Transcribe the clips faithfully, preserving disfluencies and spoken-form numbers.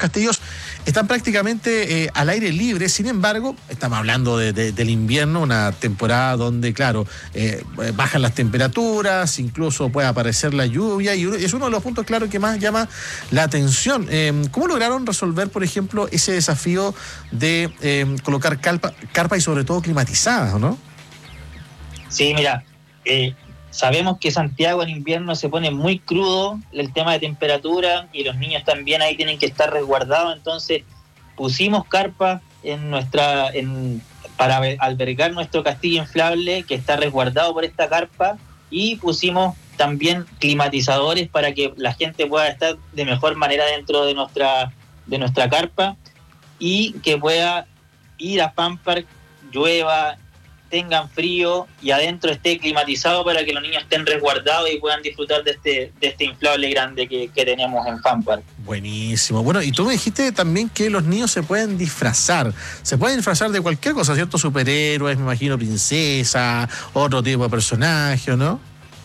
castillos están prácticamente eh, al aire libre. Sin embargo, estamos hablando de, de, del invierno, una temporada donde, claro, eh, bajan las temperaturas, incluso puede aparecer la lluvia, y es uno de los puntos, claro, que más llama la atención. Eh, ¿Cómo lograron resolver, por ejemplo, ese desafío de eh, colocar carpa, carpa y sobre todo climatizadas, ¿no? Sí, mira, eh, sabemos que Santiago en invierno se pone muy crudo el tema de temperatura y los niños también ahí tienen que estar resguardados, entonces pusimos carpa en nuestra en, para albergar nuestro castillo inflable que está resguardado por esta carpa, y pusimos también climatizadores para que la gente pueda estar de mejor manera dentro de nuestra de nuestra carpa y que pueda ir a Fan Park, llueva, tengan frío y adentro esté climatizado para que los niños estén resguardados y puedan disfrutar de este de este inflable grande que, que tenemos en Fan Park. Buenísimo. Bueno, y tú me dijiste también que los niños se pueden disfrazar. Se pueden disfrazar de cualquier cosa, ¿cierto? Superhéroes, me imagino, princesa, otro tipo de personaje, ¿no?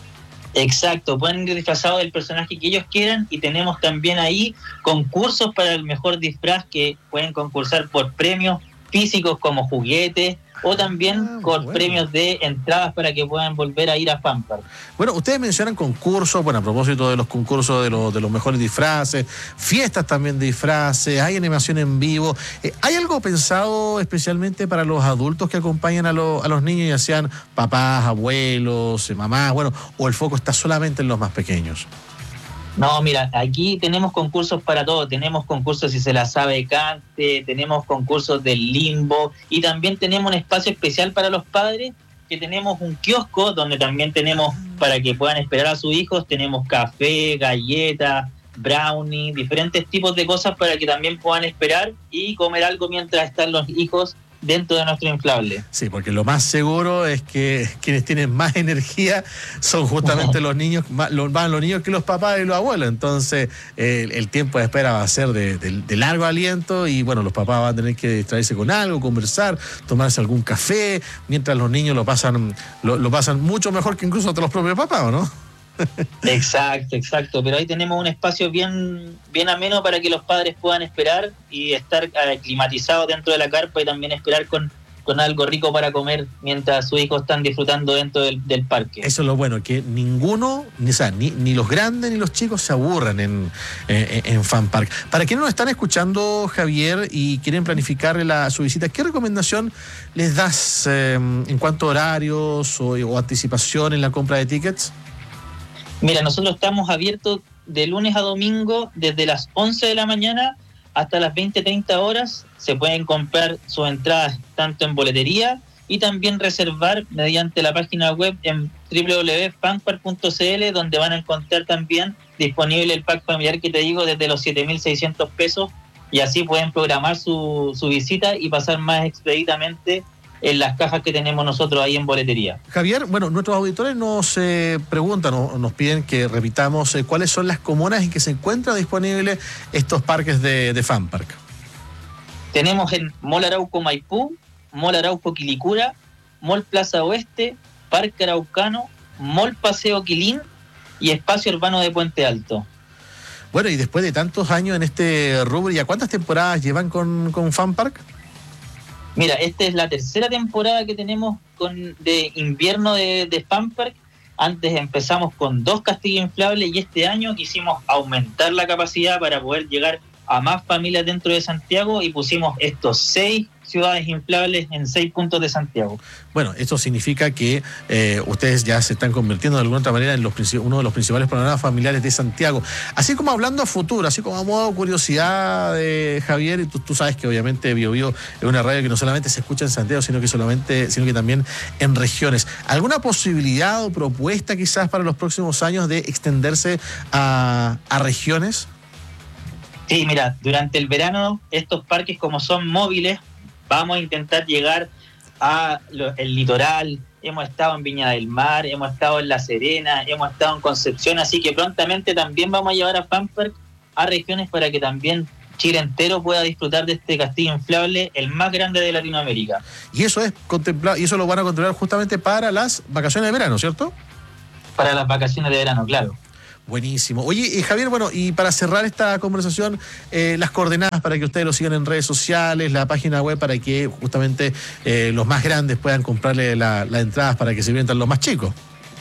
Exacto, pueden ir disfrazados del personaje que ellos quieran, y tenemos también ahí concursos para el mejor disfraz, que pueden concursar por premios físicos como juguetes o también ah, con bueno. premios de entradas para que puedan volver a ir a Fan Park. Bueno, ustedes mencionan concursos, bueno, a propósito de los concursos de los, de los mejores disfraces, fiestas también de disfraces, hay animación en vivo. Eh, ¿Hay algo pensado especialmente para los adultos que acompañan a, lo, a los niños, ya sean papás, abuelos, mamás, bueno, o el foco está solamente en los más pequeños? No, mira, aquí tenemos concursos para todo, tenemos concursos si se la sabe cante, tenemos concursos del limbo, y también tenemos un espacio especial para los padres, que tenemos un kiosco donde también tenemos para que puedan esperar a sus hijos, tenemos café, galletas, brownie, diferentes tipos de cosas para que también puedan esperar y comer algo mientras están los hijos dentro de nuestro inflable. Sí, porque lo más seguro es que quienes tienen más energía son justamente uh-huh. los niños, más los, más los niños que los papás y los abuelos. Entonces, eh, el tiempo de espera va a ser de, de, de largo aliento, y bueno, los papás van a tener que distraerse con algo, conversar, tomarse algún café, mientras los niños lo pasan, lo, lo pasan mucho mejor que incluso los propios papás, ¿o no? Exacto, exacto, pero ahí tenemos un espacio bien bien ameno para que los padres puedan esperar y estar eh, climatizados dentro de la carpa, y también esperar con, con algo rico para comer mientras sus hijos están disfrutando dentro del, del parque. Eso es lo bueno, que ninguno, ni, o sea, ni, ni los grandes ni los chicos se aburran en, en, en Fan Park. Para quienes nos están escuchando, Javier, y quieren planificar la, su visita, ¿qué recomendación les das eh, en cuanto a horarios o, o anticipación en la compra de tickets? Mira, nosotros estamos abiertos de lunes a domingo desde las once de la mañana hasta las veinte treinta horas. Se pueden comprar sus entradas tanto en boletería y también reservar mediante la página web en doble u doble u doble u punto fanpark punto c l, donde van a encontrar también disponible el pack familiar que te digo desde los siete mil seiscientos pesos, y así pueden programar su, su visita y pasar más expeditamente en las cajas que tenemos nosotros ahí en boletería. Javier, bueno, nuestros auditores nos eh, preguntan o nos piden que repitamos eh, cuáles son las comunas en que se encuentran disponibles estos parques de, de Fan Park. Tenemos en Mall Arauco Maipú, Mall Arauco Quilicura, Mall Plaza Oeste, Parque Araucano, Mall Paseo Quilín y Espacio Urbano de Puente Alto. Bueno, y después de tantos años en este rubro, ¿ya cuántas temporadas llevan con, con Fan Park? Mira, esta es la tercera temporada que tenemos con de invierno de, de Fan Park. Antes empezamos con dos castillos inflables y este año quisimos aumentar la capacidad para poder llegar a más familias dentro de Santiago, y pusimos estos seis ciudades inflables en seis puntos de Santiago. Bueno, esto significa que eh, ustedes ya se están convirtiendo de alguna otra manera en los, uno de los principales panoramas familiares de Santiago. Así como hablando a futuro, así como a modo curiosidad, de Javier, y tú, tú sabes que obviamente Bio Bio es una radio que no solamente se escucha en Santiago, sino que solamente, sino que también en regiones. ¿Alguna posibilidad o propuesta quizás para los próximos años de extenderse a, a regiones? Sí, mira, durante el verano estos parques, como son móviles, vamos a intentar llegar a lo, el litoral. Hemos estado en Viña del Mar, hemos estado en La Serena, hemos estado en Concepción, así que prontamente también vamos a llevar a Fan Park a regiones para que también Chile entero pueda disfrutar de este castillo inflable, el más grande de Latinoamérica. Y eso es contemplado, y eso lo van a contemplar justamente para las vacaciones de verano, ¿cierto? Para las vacaciones de verano, claro. Buenísimo. Oye, eh, Javier, bueno, y para cerrar esta conversación, eh, las coordenadas para que ustedes lo sigan en redes sociales, la página web para que justamente eh, los más grandes puedan comprarle las la entradas para que se diviertan los más chicos.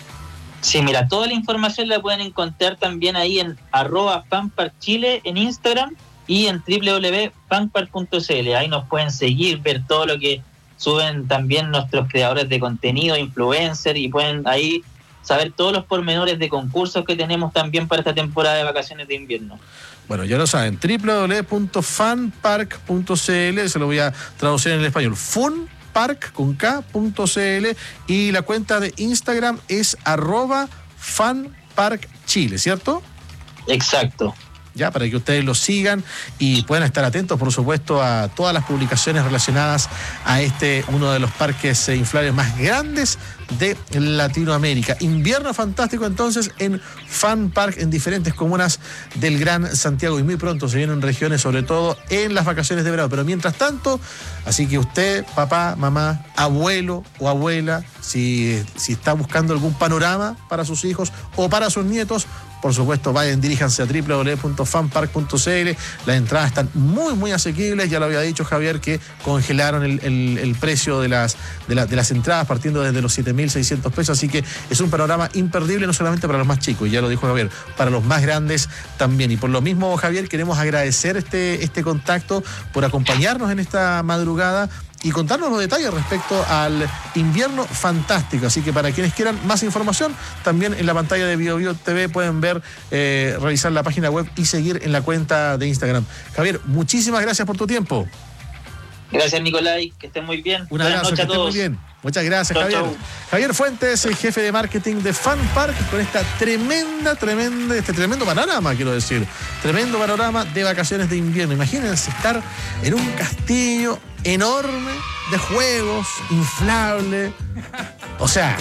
Sí, mira, toda la información la pueden encontrar también ahí en arroba fanparkchile en Instagram y en doble u doble u doble u punto fanpark punto c l. Ahí nos pueden seguir, ver todo lo que suben también nuestros creadores de contenido, influencers, y pueden ahí saber todos los pormenores de concursos que tenemos también para esta temporada de vacaciones de invierno. Bueno, ya lo saben, doble u doble u doble u punto fanpark punto c l, se lo voy a traducir en el español, funpark con K punto c l, y la cuenta de Instagram es arroba fanparkchile, ¿cierto? Exacto. Ya, para que ustedes lo sigan y puedan estar atentos, por supuesto, a todas las publicaciones relacionadas a este, uno de los parques inflables más grandes de Latinoamérica. Invierno fantástico entonces en Fan Park en diferentes comunas del Gran Santiago, y muy pronto se vienen regiones, sobre todo en las vacaciones de verano. Pero mientras tanto, así que usted, papá, mamá, abuelo o abuela, si, si está buscando algún panorama para sus hijos o para sus nietos, por supuesto, vayan, diríjanse a doble u doble u doble u punto fanpark punto c l. Las entradas están muy, muy asequibles. Ya lo había dicho Javier, que congelaron el, el, el precio de las, de, la, de las entradas partiendo desde los siete mil seiscientos pesos. Así que es un panorama imperdible, no solamente para los más chicos, ya lo dijo Javier, para los más grandes también. Y por lo mismo, Javier, queremos agradecer este, este contacto, por acompañarnos en esta madrugada y contarnos los detalles respecto al invierno fantástico. Así que para quienes quieran más información, también en la pantalla de BioBio T V pueden ver, eh, revisar la página web y seguir en la cuenta de Instagram. Javier, muchísimas gracias por tu tiempo. Gracias, Nicolai, que estén muy bien. Un abrazo, que estén muy bien. Muchas gracias, chau, Javier. Chau. Javier Fuentes, el jefe de marketing de Fan Park, con esta tremenda, tremenda, este tremendo panorama, quiero decir, tremendo panorama de vacaciones de invierno. Imagínense estar en un castillo enorme de juegos, inflable. O sea,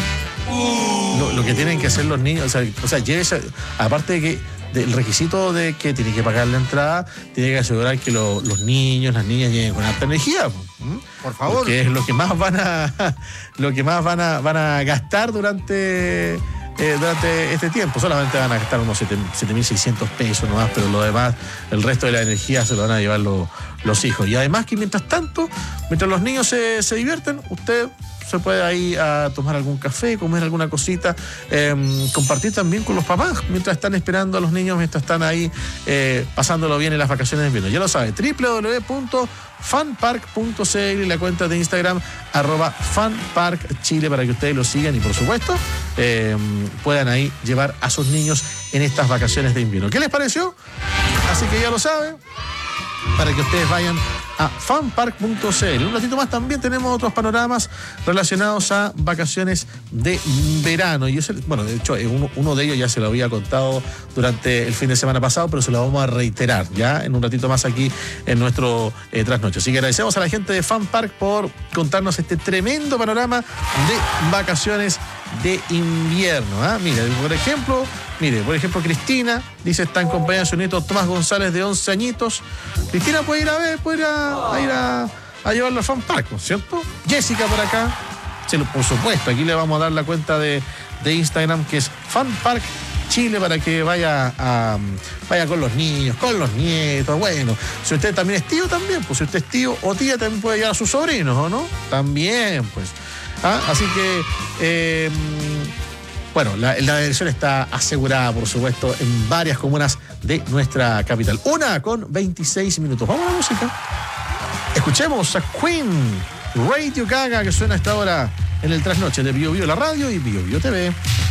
lo, lo que tienen que hacer los niños, o sea, o sea llévese, aparte de que del requisito de que tiene que pagar la entrada, tiene que asegurar que lo, los niños, las niñas lleguen con alta energía. ¿Mm? Por favor. Porque es lo que más van a lo que más van a van a gastar durante eh, durante este tiempo. Solamente van a gastar unos siete mil seiscientos pesos nomás, pero lo demás, el resto de la energía se lo van a llevar los, los hijos. Y además que mientras tanto, mientras los niños se, se divierten, usted se puede ahí a tomar algún café, comer alguna cosita, eh, compartir también con los papás mientras están esperando a los niños, mientras están ahí eh, pasándolo bien en las vacaciones de invierno. Ya lo sabe, doble u doble u doble u punto fanpark punto c l, la cuenta de Instagram arroba fanparkchile, para que ustedes lo sigan y por supuesto eh, puedan ahí llevar a sus niños en estas vacaciones de invierno. ¿Qué les pareció? Así que ya lo saben, para que ustedes vayan a fanpark punto c l. Un ratito más también tenemos otros panoramas relacionados a vacaciones de verano. Y eso, bueno, de hecho, uno, uno de ellos ya se lo había contado durante el fin de semana pasado, pero se lo vamos a reiterar ya en un ratito más aquí en nuestro eh, trasnoche. Así que agradecemos a la gente de Fanpark por contarnos este tremendo panorama de vacaciones de invierno. ¿eh? Mire, por ejemplo, mire, por ejemplo, Cristina dice, está en compañía de su nieto Tomás González, de once añitos. Cristina puede ir a ver, puede ir a, a ir a, a llevarlo a Fan Park, ¿no es cierto? Jessica por acá, sí, por supuesto, aquí le vamos a dar la cuenta de, de Instagram, que es Fan Park Chile, para que vaya a, vaya con los niños, con los nietos. Bueno, si usted también es tío, también, pues si usted es tío o tía, también puede llevar a sus sobrinos, ¿o no? También, pues. ¿Ah? Así que, eh, bueno, la, la dirección está asegurada, por supuesto, en varias comunas de nuestra capital. Una con veintiséis minutos. Vamos a la música. Escuchemos a Queen, Radio Gaga, que suena a esta hora en el trasnoche de BioBio, la radio, y BioBio T V.